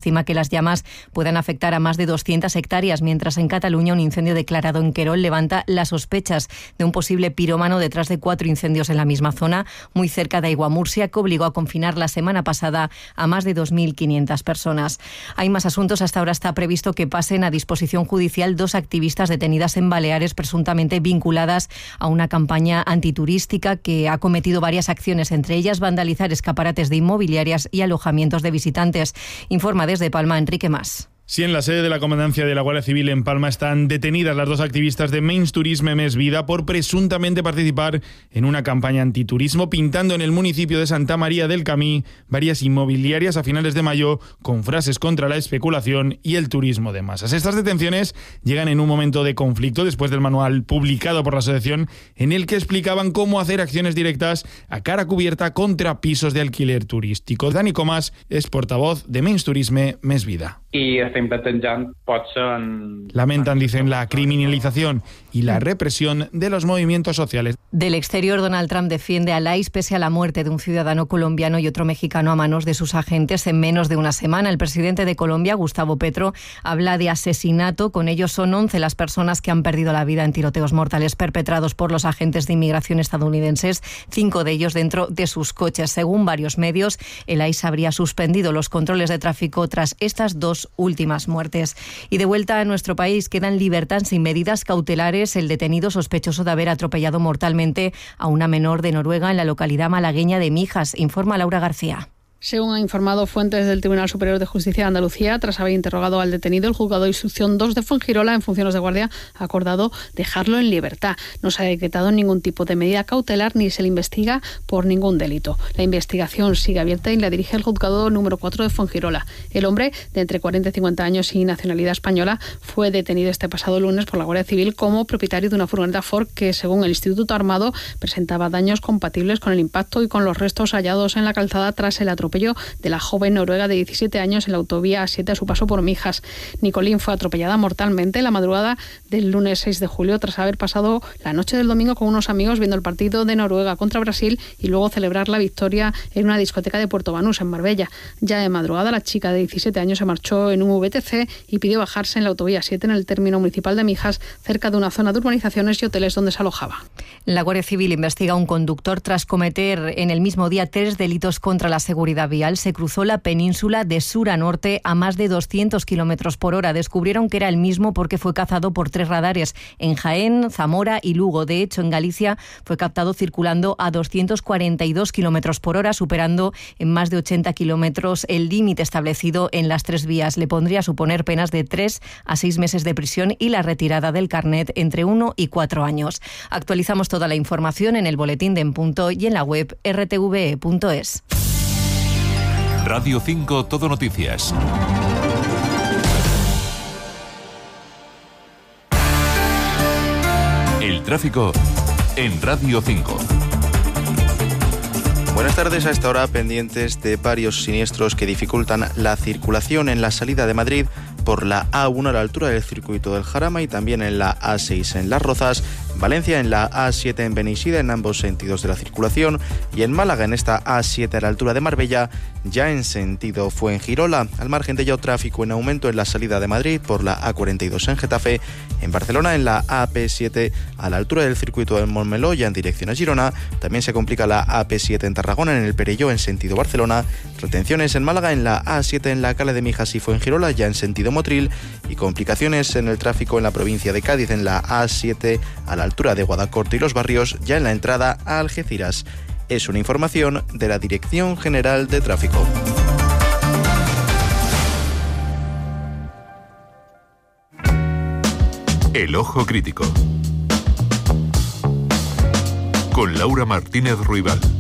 estima que las llamas puedan afectar a más de 200 hectáreas, mientras en Cataluña un incendio declarado en Querol levanta las sospechas de un posible pirómano detrás de 4 incendios en la misma zona, muy cerca de Aiguamurcia, que obligó a confinar la semana pasada a más de 2.500 personas. Hay más asuntos. Hasta ahora está previsto que pasen a disposición judicial 2 activistas detenidas en Baleares, presuntamente vinculadas a una campaña antiturística que ha cometido varias acciones, entre ellas vandalizar escaparates de inmobiliarias y alojamientos de visitantes. Informa desde Palma Enrique Mas. Sí, en la sede de la Comandancia de la Guardia Civil en Palma están detenidas las 2 activistas de Menys Turisme Més Vida por presuntamente participar en una campaña antiturismo, pintando en el municipio de Santa María del Camí varias inmobiliarias a finales de mayo con frases contra la especulación y el turismo de masas. Estas detenciones llegan en un momento de conflicto después del manual publicado por la asociación en el que explicaban cómo hacer acciones directas a cara cubierta contra pisos de alquiler turístico. Dani Comas es portavoz de Menys Turisme Més Vida. Lamentan, dicen, la criminalización y la represión de los movimientos sociales. Del exterior, Donald Trump defiende a Lais pese a la muerte de un ciudadano colombiano y otro mexicano a manos de sus agentes en menos de una semana. El presidente de Colombia, Gustavo Petro, habla de asesinato. Con ello son 11 las personas que han perdido la vida en tiroteos mortales perpetrados por los agentes de inmigración estadounidenses, 5 de ellos dentro de sus coches. Según varios medios, el Lais habría suspendido los controles de tráfico tras estas 2 últimas muertes. Y de vuelta a nuestro país, queda en libertad sin medidas cautelares el detenido sospechoso de haber atropellado mortalmente a una menor de Noruega en la localidad malagueña de Mijas, informa Laura García. Según han informado fuentes del Tribunal Superior de Justicia de Andalucía, tras haber interrogado al detenido, el juzgado de instrucción 2 de Fuengirola, en funciones de guardia, ha acordado dejarlo en libertad. No se ha decretado ningún tipo de medida cautelar ni se le investiga por ningún delito. La investigación sigue abierta y la dirige el juzgado número 4 de Fuengirola. El hombre, de entre 40 y 50 años y nacionalidad española, fue detenido este pasado lunes por la Guardia Civil como propietario de una furgoneta Ford que, según el Instituto Armado, presentaba daños compatibles con el impacto y con los restos hallados en la calzada tras el atropello de la joven noruega de 17 años en la autovía A7 a su paso por Mijas. Nicolín fue atropellada mortalmente la madrugada del lunes 6 de julio tras haber pasado la noche del domingo con unos amigos viendo el partido de Noruega contra Brasil y luego celebrar la victoria en una discoteca de Puerto Banús, en Marbella. Ya de madrugada, la chica de 17 años se marchó en un VTC y pidió bajarse en la autovía 7 en el término municipal de Mijas, cerca de una zona de urbanizaciones y hoteles donde se alojaba. La Guardia Civil investiga a un conductor tras cometer en el mismo día 3 delitos contra la seguridad vial. Se cruzó la península de sur a norte a más de 200 kilómetros por hora. Descubrieron que era el mismo porque fue cazado por 3 radares en Jaén, Zamora y Lugo. De hecho, en Galicia fue captado circulando a 242 kilómetros por hora, superando en más de 80 kilómetros el límite establecido en las 3 vías. Le pondría a suponer penas de 3 a 6 meses de prisión y la retirada del carnet entre 1 y 4 años. Actualizamos toda la información en el boletín de En Punto y en la web rtve.es. Radio 5 Todo Noticias. El tráfico en Radio 5. Buenas tardes. A esta hora pendientes de varios siniestros que dificultan la circulación en la salida de Madrid por la A1 a la altura del circuito del Jarama y también en la A6 en Las Rozas, Valencia en la A7 en Beneixida en ambos sentidos de la circulación y en Málaga en esta A7 a la altura de Marbella ya en sentido Fuengirola. Al margen de ello, tráfico en aumento en la salida de Madrid por la A42 en Getafe, en Barcelona en la AP7 a la altura del circuito del Montmeló ya en dirección a Girona. También se complica la AP7 en Tarragona en el Perelló en sentido Barcelona. Retenciones en Málaga en la A7 en la Cala de Mijas y Fuengirola ya en sentido Motril y complicaciones en el tráfico en la provincia de Cádiz en la A7 a la altura de Guadacorte y Los Barrios ya en la entrada a Algeciras. Es una información de la Dirección General de Tráfico. El Ojo Crítico con Laura Martínez Ruibal.